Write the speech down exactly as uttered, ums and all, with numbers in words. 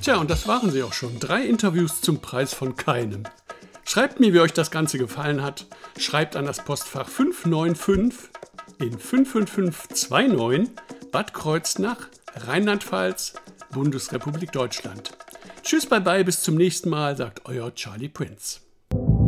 Tja, und das waren sie auch schon. Drei Interviews zum Preis von keinem. Schreibt mir, wie euch das Ganze gefallen hat. Schreibt an das Postfach fünf neun fünf in fünf fünf fünf zwei neun Bad Kreuznach, Rheinland-Pfalz, Bundesrepublik Deutschland. Tschüss, bye bye, bis zum nächsten Mal, sagt euer Charlie Prinz.